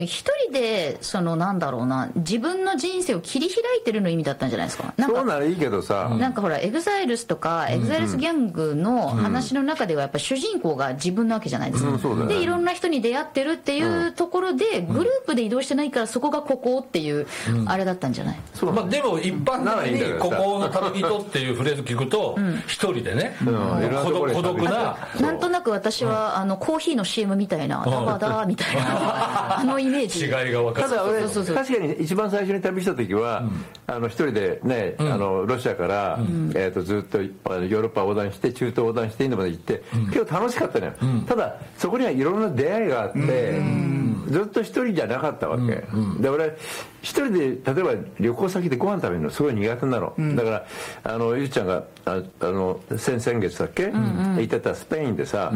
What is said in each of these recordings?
一人でなんだろうな、自分の人生を切り開いてるの意味だったんじゃないですか。 そうならいいけどさ、 なんかほらエグザイルスとかエグザイルスギャングの話の中ではやっぱ主人公が自分なわけじゃないですか、でいろんな人に出会ってるっていうところでグループで移動してないから、そこがここっていうあれだったんじゃない。 まあ、でも一般的にここの旅人っていうフレーズ聞くと一人でね、孤独な、 なんとなく私はコーヒーの CM みたいなダバダーみたいなイメージ、 違いが分かる。 ただ俺確かに一番最初に旅した時は、一人でね、ロシアから、ずっとヨーロッパ横断して中東横断してインドまで行って、結構楽しかったのよ、ただそこにはいろんな出会いがあって、ずっと一人じゃなかったわけ、で俺一人で例えば旅行先でご飯食べるのすごい苦手なの、だからゆうちゃんが先々月だっけ、行ってたスペインでさ、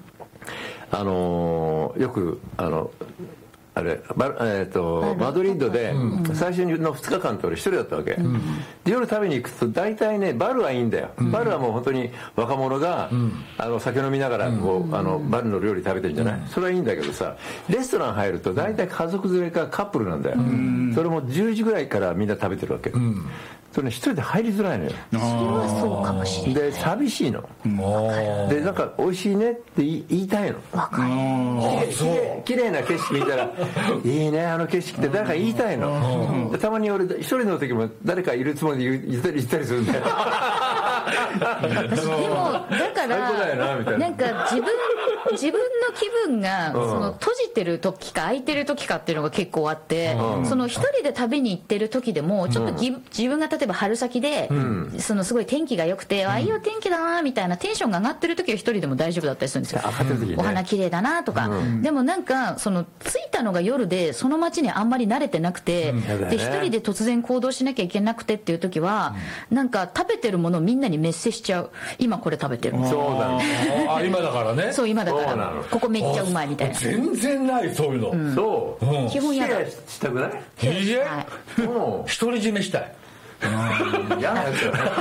よくマドリードで最初の2日間って俺一人だったわけ、で夜食べに行くと大体ねバルはいいんだよ、バルはもう本当に若者が酒飲みながらこうバルの料理食べてるんじゃない、それはいいんだけどさ、レストラン入ると大体家族連れかカップルなんだよ、それも10時ぐらいからみんな食べてるわけ、それね一人で入りづらいのよ。 それはそうかもしれない。 で寂しいので、なんか美味しいねって言いたいの。 わかる。 綺麗な景色見たらいいねあの景色って誰か言いたいの、たまに俺一人の時も誰かいるつもりで言ったりするんだよ。 私でもだからなんか自分の気分が閉じてる時か開いてる時かっていうのが結構あって、一人で旅に行ってる時でもちょっと自分が例えば春先ですごい天気が良くて、あいいお天気だなみたいなテンションが上がってる時は一人でも大丈夫だったりするんですよ、お花綺麗だなとか、でもなんか着いたのが夜でその街にあんまり慣れてなくて、で一人で突然行動しなきゃいけなくてっていう時は、なんか食べてるものをみんなにメッセしちゃう、今これ食べてる、 そうだね、今だからね、 そう今だからここめっちゃうまいみたいな、 全然ないそういうの、 そう基本やだしたくない、 独り占めしたい、 嫌なやつだね。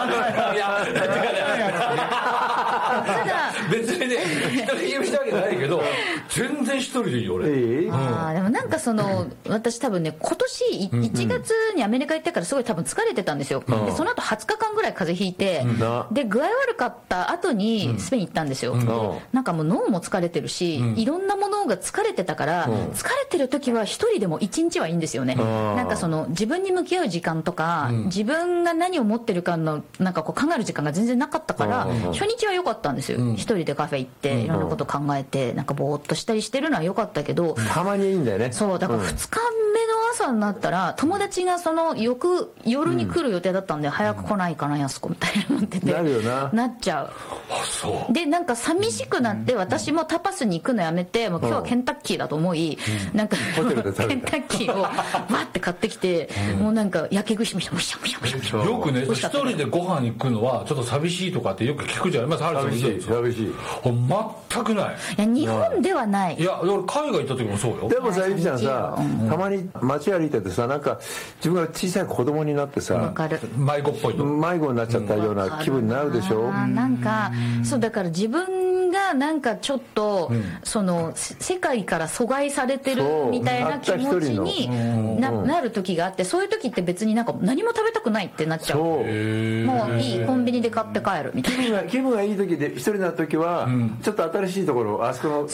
ただ別にね一人占めしたわけないけど全然一人でいい俺。 でもなんか私多分ね今年1月にアメリカ行ってからすごい多分疲れてたんですよ、でその後20日間ぐらい風邪ひいて、で具合悪かった後にスペイン行ったんですよ、なんかもう脳も疲れてるし、いろんなものが疲れてたから、疲れてる時は一人でも1日はいいんですよね、なんか自分に向き合う時間とか、自分が何を持ってるかのなんかこう考える時間が全然なかったから、初日は良かったんですよ、一人でカフェ行っていろんなこと考えてなんかぼーっとしたりしてるのは良かったけど、 たまにいいんだよね。 そうだから2日目の朝になったら友達が夜に来る予定だったんで、早く来ないかなやす子みたいなのってなっちゃう。でなんか寂しくなって、私もタパスに行くのやめて、もう今日はケンタッキーだと思い、なんかケンタッキーをバッて買ってきて、もうなんかやけ食いしました。むしゃむしゃむしゃむしゃ。 よくね一人でご飯行くのはちょっと寂しいとかってよく聞くじゃない。 寂しい全くない。 いや日本ではない。 いや俺海外行った時もそうよ。 でもさゆきちゃんさ、たまに街歩いててさ、なんか自分が小さい子供になってさ、 迷子っぽいと迷子になっちゃったような気分になるでしょ。 なんかそうだから自分がなんかちょっと世界から阻害されてるみたいな気持ちになる時があって、そういう時って別になんか何も食べたくないってなっちゃう。もういいコンビニで買って帰るみたいな。 気分がいい時で一人になる時はちょっと新しいところ、あそこの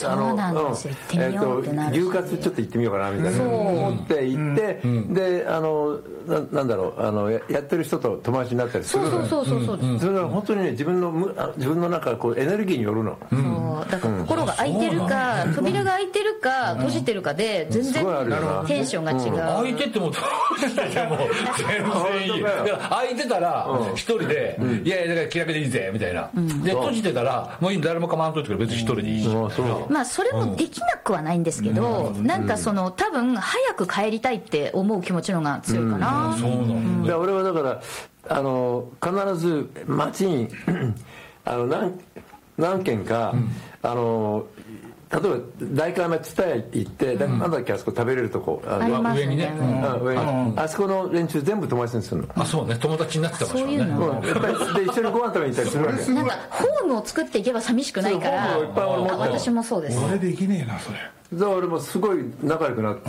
牛カツちょっと行ってみようかなみたいな思って行って、でなんだろうやってる人と友達になったりするの。そうそれは本当にね自分の中こうエネルギーによるの。 だから心が開いてるか扉が開いてるか閉じてるかで全然テンションが違う。 開いてても閉じてても全然いい。開いてたら一人でいやいやだから気楽でいいぜみたいな。で閉じてたらもう誰も構わんといてくれ別に一人でいいし。 まあそれもできなくはないんですけど、なんか多分早く帰りたいって思う気持ちの方が強いかな。 そうなんだ。俺はだから必ず街に何軒か例えば代官山蔦屋行ってなんだっけあそこ食べれるとこ上にねあそこの連中全部友達にするの。 あそうね友達になってた場所ね。 やっぱりで一緒にご飯食べに行ったりするわけ。 なんかホームを作っていけば寂しくないから。私もそうです。 俺できねえなそれ。 俺もすごい仲良くなって